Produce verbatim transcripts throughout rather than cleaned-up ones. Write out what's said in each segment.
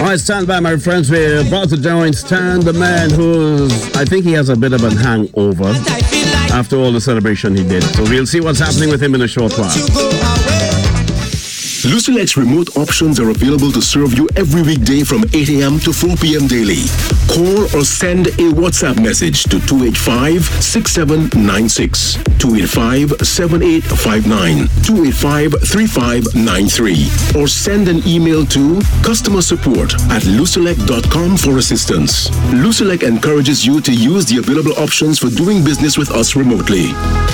right, stand by, my friends. We're about to join Stan, the man who's, I think he has a bit of a hangover after all the celebration he did. So we'll see what's happening with him in a short while. Lucilex remote options are available to serve you every weekday from eight a.m. to four p.m. daily. Call or send a WhatsApp message to two eight five, six seven nine six, two eight five, seven eight five nine, two eight five, three five nine three, or send an email to customer support at lucilec dot com for assistance. Lucilec encourages you to use the available options for doing business with us remotely.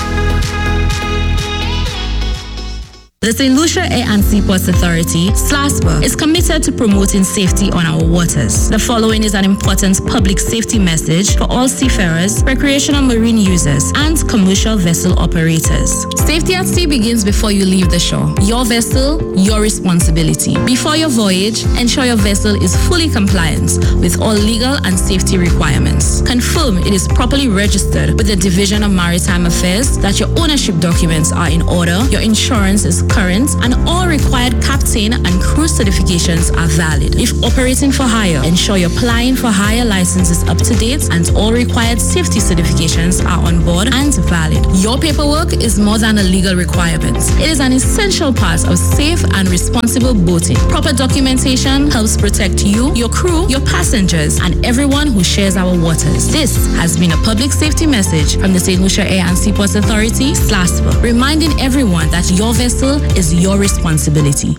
The Saint Lucia Air and Seaports Authority, SLASPA, is committed to promoting safety on our waters. The following is an important public safety message for all seafarers, recreational marine users, and commercial vessel operators. Safety at sea begins before you leave the shore. Your vessel, your responsibility. Before your voyage, ensure your vessel is fully compliant with all legal and safety requirements. Confirm it is properly registered with the Division of Maritime Affairs, that your ownership documents are in order, your insurance is current, and all required captain and crew certifications are valid. If operating for hire, ensure your applying for hire license is up to date and all required safety certifications are on board and valid. Your paperwork is more than a legal requirement. It is an essential part of safe and responsible boating. Proper documentation helps protect you, your crew, your passengers, and everyone who shares our waters. This has been a public safety message from the Saint Lucia Air and Seaports Authority, SLASPA, reminding everyone that your vessel is your responsibility.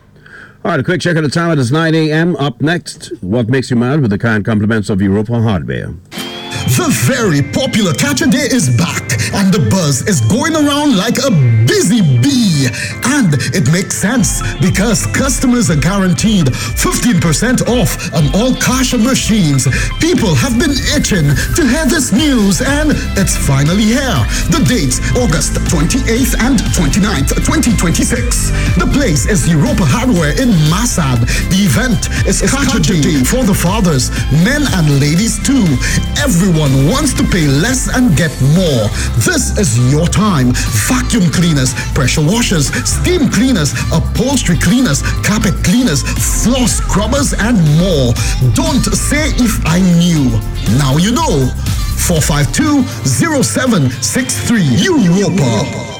All right, a quick check of the time. It is nine a.m. Up next, what makes you mad with the kind compliments of Europa Hardware. The very popular Catch a Day is back, and the buzz is going around like a busy bee. And it makes sense because customers are guaranteed fifteen percent off on all Kasha machines. People have been itching to hear this news, and it's finally here. The dates, August twenty-eighth and twenty-ninth, twenty twenty-six. The place is Europa Hardware in Masad. The event is Catch a Day for the fathers, men and ladies too. Everyone wants to pay less and get more. This is your time. Vacuum cleaners, pressure washers, steam cleaners, upholstery cleaners, carpet cleaners, floor scrubbers, and more. Don't say if I knew. Now you know. four five two, zero seven six three Europa.